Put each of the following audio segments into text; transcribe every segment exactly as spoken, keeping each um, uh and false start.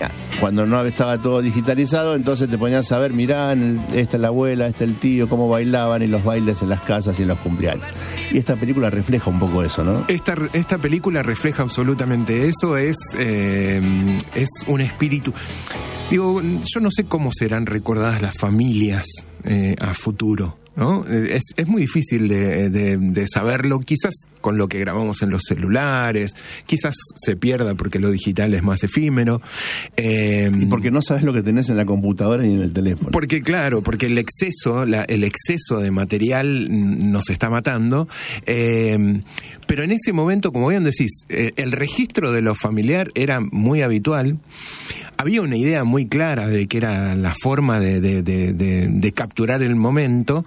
cuando no estaba todo digitalizado, entonces te ponías a ver, mirá, esta es la abuela, este es el tío, cómo bailaban y los bailes en las casas y en los cumpleaños. Y esta película refleja un poco eso, ¿no? Esta, esta película refleja absolutamente eso, es, eh, es un espíritu. Digo, yo no sé cómo serán recordadas las familias eh, a futuro, ¿no? Es, es muy difícil de, de, de saberlo, quizás con lo que grabamos en los celulares, quizás se pierda porque lo digital es más efímero. Eh, y porque no sabes lo que tenés en la computadora ni en el teléfono. Porque claro, porque el exceso, la, el exceso de material nos está matando. Eh, pero en ese momento, como bien decís, eh, el registro de lo familiar era muy habitual. Había una idea muy clara de que era la forma de, de, de, de, de capturar el momento.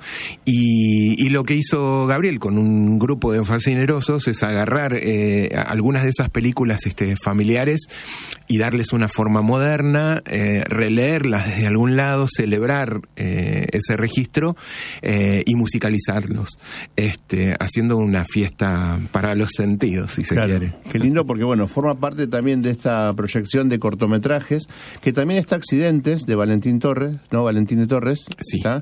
Y, y lo que hizo Gabriel con un grupo de fascinerosos es agarrar eh, algunas de esas películas este, familiares y darles una forma moderna, eh, releerlas desde algún lado, celebrar eh, ese registro eh, y musicalizarlos, este, haciendo una fiesta para los sentidos, si se claro, quiere. Qué lindo, porque bueno, forma parte también de esta proyección de cortometrajes, que también está Accidentes, de Valentín Torres, ¿no? Valentín Torres, sí. ¿está?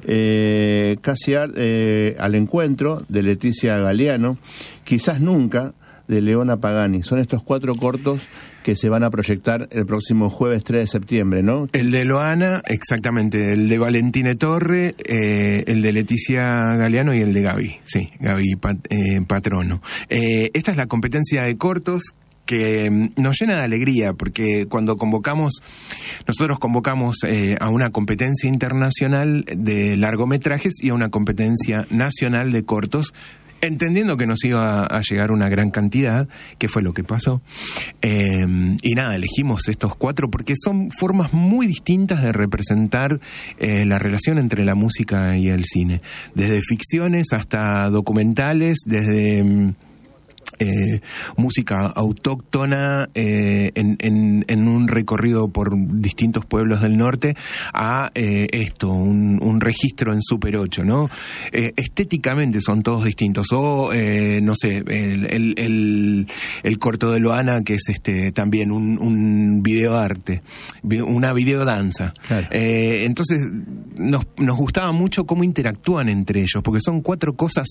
Eh, Casi al, eh, al encuentro, de Leticia Galeano, Quizás nunca, de Leona Pagani. Son estos cuatro cortos que se van a proyectar el próximo jueves tres de septiembre, ¿no? El de Loana, exactamente, el de Valentine Torre, eh, el de Leticia Galeano y el de Gaby, sí, Gaby Pat, eh, Patrono. Eh, esta es la competencia de cortos que nos llena de alegría, porque cuando convocamos, nosotros convocamos eh, a una competencia internacional de largometrajes y a una competencia nacional de cortos, entendiendo que nos iba a llegar una gran cantidad, que fue lo que pasó. Eh, y nada, elegimos estos cuatro porque son formas muy distintas de representar eh, la relación entre la música y el cine. Desde ficciones hasta documentales, desde Eh, música autóctona eh, en, en, en un recorrido por distintos pueblos del norte, a eh, esto, un, un registro en Super ocho, ¿no? Eh, estéticamente son todos distintos, o eh, no sé, el, el, el, el corto de Loana, que es este también un, un videoarte, una videodanza. Claro. Eh, entonces nos, nos gustaba mucho cómo interactúan entre ellos, porque son cuatro cosas,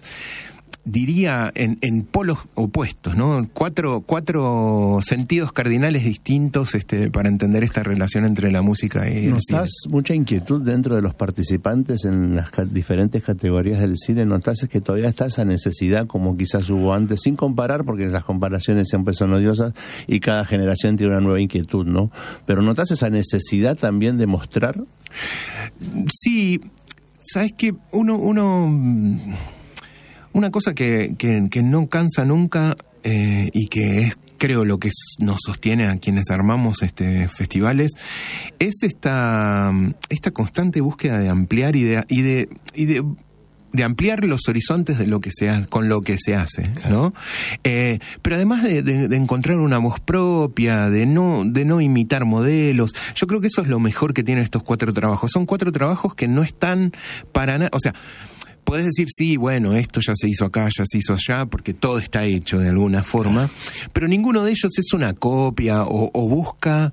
diría, en, en polos opuestos, ¿no? Cuatro, cuatro sentidos cardinales distintos este, para entender esta relación entre la música y el ¿Notas cine. mucha inquietud dentro de los participantes en las ca- diferentes categorías del cine? ¿Notas que todavía está esa necesidad, como quizás hubo antes, sin comparar, porque las comparaciones siempre son odiosas y cada generación tiene una nueva inquietud, ¿no? Pero ¿notas esa necesidad también de mostrar? Sí, sabes que uno... uno Una cosa que, que, que no cansa nunca eh, y que es, creo, lo que nos sostiene a quienes armamos este festivales, es esta, esta constante búsqueda de ampliar y de, y de, y de, de ampliar los horizontes de lo que se hace, con lo que se hace, ¿no? Eh, pero además de, de, de encontrar una voz propia, de no, de no imitar modelos, yo creo que eso es lo mejor que tienen estos cuatro trabajos. Son cuatro trabajos que no están para nada, o sea, podés decir, sí, bueno, esto ya se hizo acá, ya se hizo allá, porque todo está hecho de alguna forma, pero ninguno de ellos es una copia o, o busca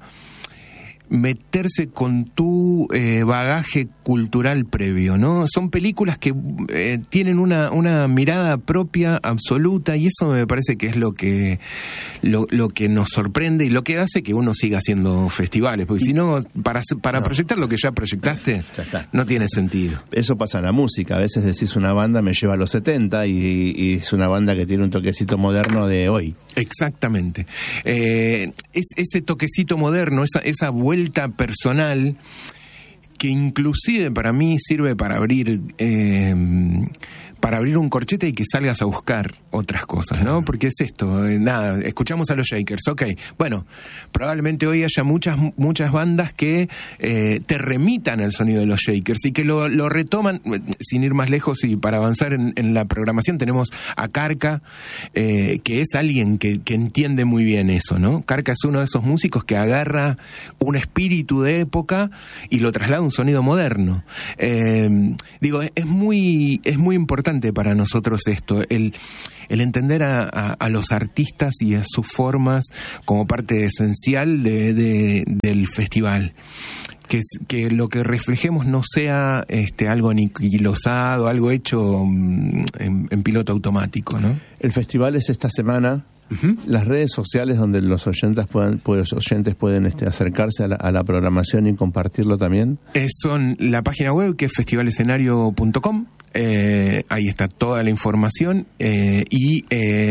meterse con tu eh, bagaje cultural previo, ¿no? Son películas que eh, tienen una, una mirada propia, absoluta, y eso me parece que es lo que lo, lo que nos sorprende y lo que hace que uno siga haciendo festivales, porque si no, para, para no. proyectar lo que ya proyectaste, ya está. No tiene sentido. Eso pasa en la música, a veces decís una banda me lleva a los setenta y, y es una banda que tiene un toquecito moderno de hoy. Exactamente. Eh, es, ese toquecito moderno, esa, esa vuelta personal, que inclusive para mí sirve para abrir eh, para abrir un corchete y que salgas a buscar otras cosas, ¿no? Porque es esto, eh, nada, escuchamos a los Shakers, ok, bueno, probablemente hoy haya muchas muchas bandas que eh, te remitan al sonido de los Shakers y que lo, lo retoman, sin ir más lejos, y para avanzar en, en la programación tenemos a Carca, eh, que es alguien que, que entiende muy bien eso, ¿no? Carca es uno de esos músicos que agarra un espíritu de época y lo traslada a un sonido moderno. Eh, digo, es muy, es muy importante importante para nosotros esto, el, el entender a, a, a los artistas y a sus formas como parte esencial de, de, del festival. Que, que lo que reflejemos no sea este, algo aniquilosado, algo hecho en, en piloto automático, ¿no? El festival es esta semana. Uh-huh. Las redes sociales donde los oyentes puedan, los oyentes pueden este, acercarse a la, a la programación y compartirlo también. Eh, son la página web, que es festival escenario punto com. Eh, ahí está toda la información, eh, y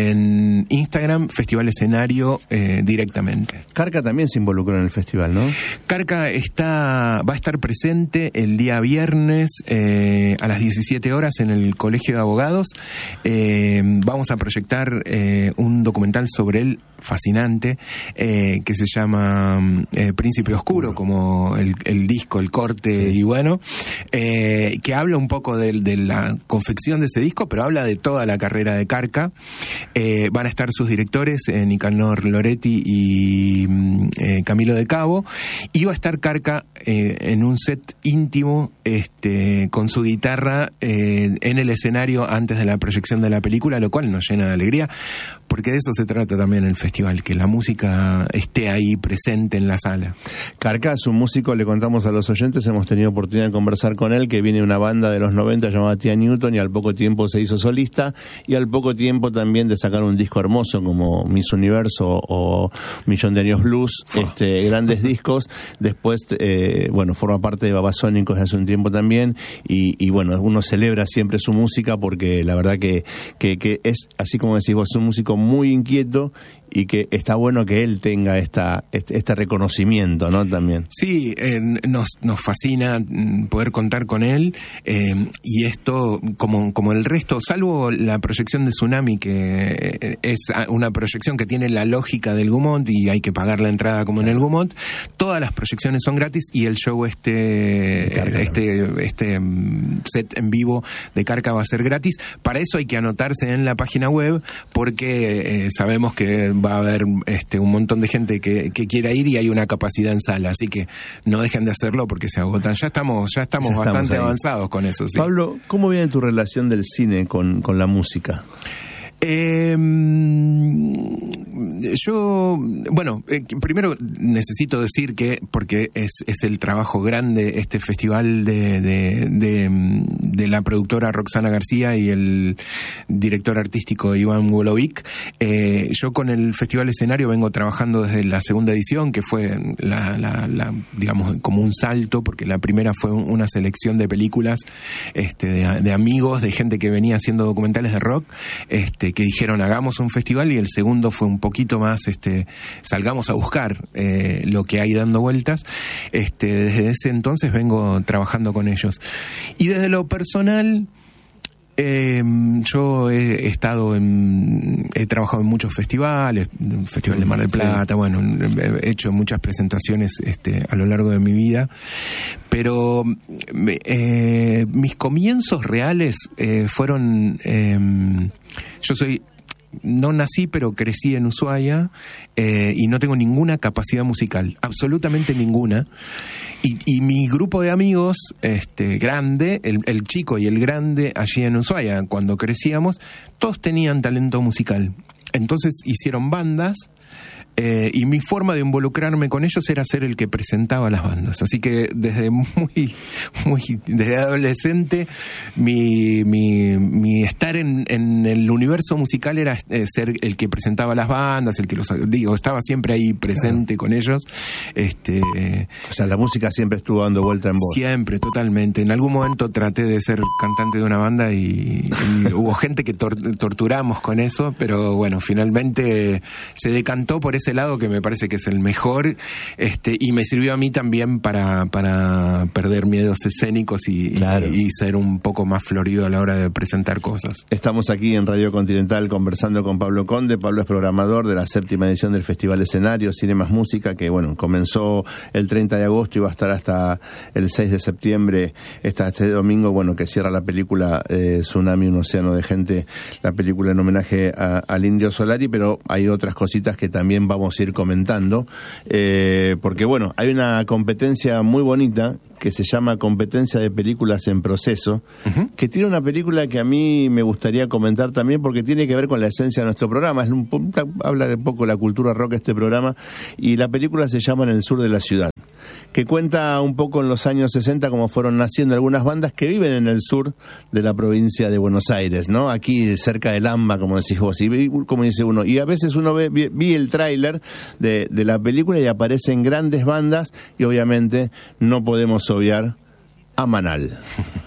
en Instagram Festival Escenario eh, directamente. Carca también se involucró en el festival, ¿no? Carca está va a estar presente el día viernes eh, a las diecisiete horas en el Colegio de Abogados. Eh, vamos a proyectar eh, un documental sobre él fascinante, eh, que se llama eh, Príncipe Oscuro, como el, el disco, el corte, sí. Y bueno, eh, que habla un poco del, del la confección de ese disco, pero habla de toda la carrera de Carca. Eh, van a estar sus directores, eh, Nicanor Loretti y eh, Camilo de Cabo, y va a estar Carca eh, en un set íntimo este, con su guitarra eh, en el escenario antes de la proyección de la película, lo cual nos llena de alegría, porque de eso se trata también el festival, que la música esté ahí presente en la sala. Carca es un músico, le contamos a los oyentes, hemos tenido oportunidad de conversar con él, que viene de una banda de los noventa llamada Tia Newton, y al poco tiempo se hizo solista, y al poco tiempo también de sacar un disco hermoso como Miss Universo o Millón de Años Blues, oh. este, grandes discos. Después, eh, bueno, forma parte de Babasónicos hace un tiempo también, y, y bueno, uno celebra siempre su música porque la verdad que, que, que es, así como decís vos, es un músico muy inquieto, y que está bueno que él tenga esta este, este reconocimiento, ¿no? También. Sí, eh, nos nos fascina poder contar con él, eh, y esto, como, como el resto, salvo la proyección de Tsunami, que es una proyección que tiene la lógica del Gaumont y hay que pagar la entrada como en el Gaumont, todas las proyecciones son gratis, y el show este, este, este set en vivo de Carca va a ser gratis. Para eso hay que anotarse en la página web, porque eh, sabemos que va a haber este, un montón de gente que, que quiera ir, y hay una capacidad en sala, así que no dejen de hacerlo porque se agotan. Ya estamos, ya estamos, ya bastante estamos avanzados con eso. Sí. Pablo, ¿cómo viene tu relación del cine con, con la música? Eh, yo, bueno, eh, primero necesito decir que, porque es, es el trabajo grande, este festival de, de, de, de la productora Roxana García y el director artístico Iván Wolovic, eh, yo con el Festival Escenario vengo trabajando desde la segunda edición, que fue la, la, la digamos, como un salto, porque la primera fue una selección de películas este, de, de amigos, de gente que venía haciendo documentales de rock, este, que dijeron hagamos un festival, y el segundo fue un poquito más este salgamos a buscar eh, lo que hay dando vueltas. Este, desde ese entonces vengo trabajando con ellos, y desde lo personal Eh, yo he estado en, he trabajado en muchos festivales, el Festival de Mar del Plata, sí. Bueno, he hecho muchas presentaciones este, a lo largo de mi vida, pero eh, mis comienzos reales eh, fueron, eh, yo soy no nací, pero crecí en Ushuaia, eh, y no tengo ninguna capacidad musical, absolutamente ninguna. Y, y mi grupo de amigos, este grande, el, el chico y el grande allí en Ushuaia, cuando crecíamos, todos tenían talento musical. Entonces hicieron bandas. Eh, y mi forma de involucrarme con ellos era ser el que presentaba las bandas, así que desde muy, muy desde adolescente mi, mi, mi estar en, en el universo musical era eh, ser el que presentaba las bandas, el que los digo, estaba siempre ahí presente, claro, con ellos. Este, o sea, la música siempre estuvo dando vuelta en vos. Siempre, totalmente. En algún momento traté de ser cantante de una banda y, y hubo gente que tor- torturamos con eso, pero bueno, finalmente se decantó por ese lado, que me parece que es el mejor, este, y me sirvió a mí también para, para perder miedos escénicos y, claro, y, y ser un poco más florido a la hora de presentar cosas. Estamos aquí en Radio Continental conversando con Pablo Conde. Pablo es programador de la séptima edición del Festival Escenario Cine más Música, que bueno, comenzó el treinta de agosto y va a estar hasta el seis de septiembre, hasta este domingo, bueno, que cierra la película eh, Tsunami, un océano de gente, la película en homenaje a, al Indio Solari, pero hay otras cositas que también vamos a ir comentando, eh, porque bueno, hay una competencia muy bonita que se llama Competencia de Películas en Proceso, uh-huh. que tiene una película que a mí me gustaría comentar también porque tiene que ver con la esencia de nuestro programa. Es un, habla de poco la cultura rock este programa, y la película se llama En el sur de la ciudad, que cuenta un poco en los años sesenta cómo fueron naciendo algunas bandas que viven en el sur de la provincia de Buenos Aires, ¿no? Aquí cerca del AMBA, como decís vos, y como dice uno. Y a veces uno ve, vi, vi el tráiler de, de la película y aparecen grandes bandas y obviamente no podemos obviar a Manal.